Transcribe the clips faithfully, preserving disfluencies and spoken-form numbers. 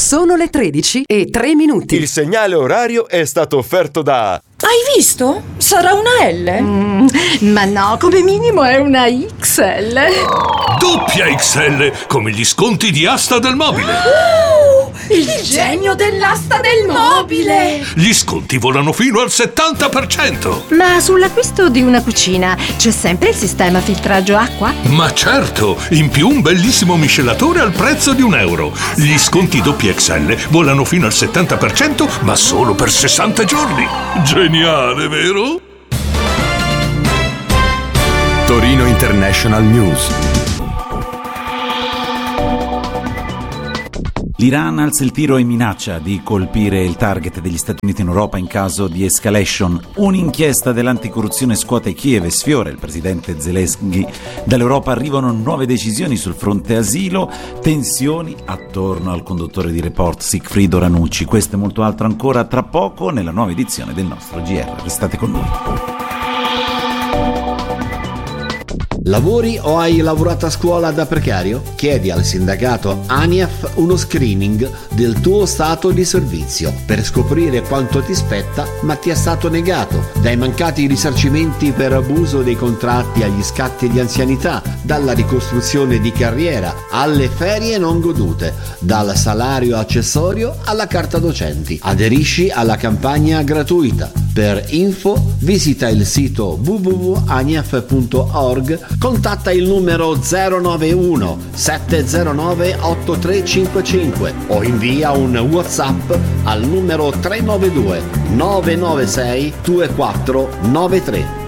Sono le tredici e tre minuti. Il segnale orario è stato offerto da... Hai visto? Sarà una L? Mm, ma no, come minimo è una X L. Doppia X L, come gli sconti di Asta del Mobile. Uh, il, il genio dell'asta del mobile. Gli sconti volano fino al settanta per cento. Ma sull'acquisto di una cucina c'è sempre il sistema filtraggio acqua? Ma certo, in più un bellissimo miscelatore al prezzo di un euro. Gli sconti doppia X L volano fino al settanta per cento, ma solo per sessanta giorni. Geniale, vero? Torino International News. L'Iran alza il tiro e minaccia di colpire il target degli Stati Uniti in Europa in caso di escalation. Un'inchiesta dell'anticorruzione scuote Kiev e sfiora il presidente Zelensky. Dall'Europa arrivano nuove decisioni sul fronte asilo, tensioni attorno al conduttore di Report Sigfrido Ranucci. Questo e molto altro ancora tra poco nella nuova edizione del nostro G R. Restate con noi. Lavori o hai lavorato a scuola da precario? Chiedi al sindacato ANIAF uno screening del tuo stato di servizio per scoprire quanto ti spetta ma ti è stato negato, dai mancati risarcimenti per abuso dei contratti agli scatti di anzianità, dalla ricostruzione di carriera alle ferie non godute, dal salario accessorio alla carta docenti. Aderisci alla campagna gratuita. Per info visita il sito w w w punto aniaf punto org, contatta il numero zero nove uno sette zero nove otto tre cinque cinque o invia un WhatsApp al numero tre nove due nove nove sei due quattro nove tre.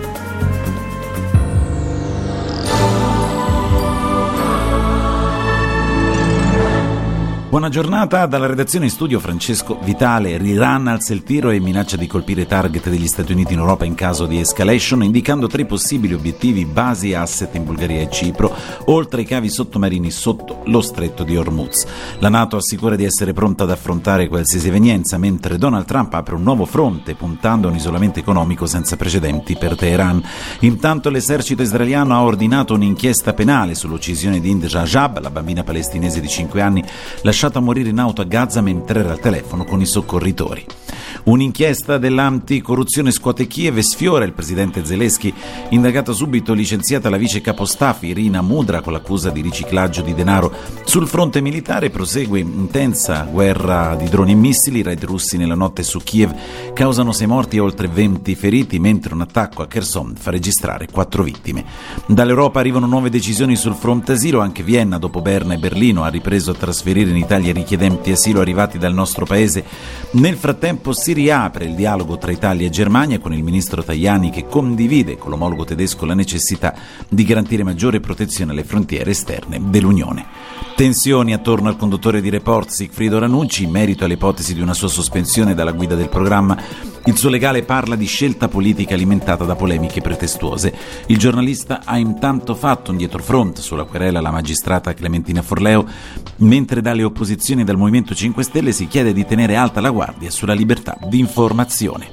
Buona giornata dalla redazione in studio Francesco Vitale. L'Iran alza il tiro e minaccia di colpire target degli Stati Uniti in Europa in caso di escalation, indicando tre possibili obiettivi: basi e asset in Bulgaria e Cipro, oltre ai cavi sottomarini sotto lo stretto di Hormuz. La NATO assicura di essere pronta ad affrontare qualsiasi evenienza, mentre Donald Trump apre un nuovo fronte puntando a un isolamento economico senza precedenti per Teheran. Intanto l'esercito israeliano ha ordinato un'inchiesta penale sull'uccisione di Hind Rajab, la bambina palestinese di cinque anni lasciata a morire in auto a Gaza mentre era al telefono con i soccorritori. Un'inchiesta dell'anticorruzione scuote Kiev e sfiora il presidente Zelensky. Indagata subito, licenziata la vice capostaff Irina Mudra con l'accusa di riciclaggio di denaro. Sul fronte militare prosegue intensa guerra di droni e missili. I raid russi nella notte su Kiev causano sei morti e oltre venti feriti, mentre un attacco a Kherson fa registrare quattro vittime. Dall'Europa arrivano nuove decisioni sul fronte asilo. Anche Vienna, dopo Berna e Berlino, ha ripreso a trasferire in Italia richiedenti asilo arrivati dal nostro paese. Nel frattempo si riapre il dialogo tra Italia e Germania con il ministro Tajani, che condivide con l'omologo tedesco la necessità di garantire maggiore protezione alle frontiere esterne dell'Unione. Tensioni attorno al conduttore di Report Sigfrido Ranucci in merito all'ipotesi di una sua sospensione dalla guida del programma. Il suo legale parla di scelta politica alimentata da polemiche pretestuose. Il giornalista ha intanto fatto un dietrofront sulla querela alla magistrata Clementina Forleo, mentre dalle opposizioni e dal Movimento cinque Stelle si chiede di tenere alta la guardia sulla libertà di informazione.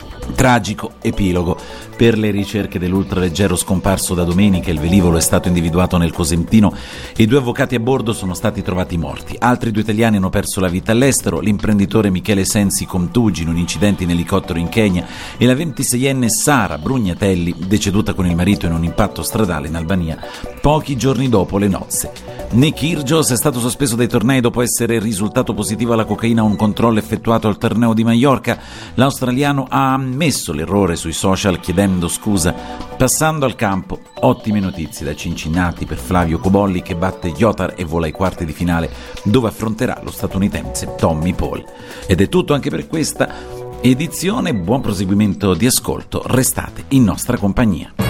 Tragico epilogo per le ricerche dell'ultraleggero scomparso da domenica. Il velivolo è stato individuato nel Cosentino e i due avvocati a bordo sono stati trovati morti. Altri due italiani hanno perso la vita all'estero: l'imprenditore Michele Sensi Contugi in un incidente in elicottero in Kenya e la ventiseienne Sara Brugnatelli, deceduta con il marito in un impatto stradale in Albania pochi giorni dopo le nozze. Nick Kyrgios è stato sospeso dai tornei dopo essere risultato positivo alla cocaina a un controllo effettuato al torneo di Maiorca. L'australiano ha ammesso l'errore sui social chiedendo scusa. Passando al campo, ottime notizie da Cincinnati per Flavio Cobolli, che batte Yotar e vola ai quarti di finale, dove affronterà lo statunitense Tommy Paul. Ed è tutto anche per questa edizione. Buon proseguimento di ascolto, restate in nostra compagnia.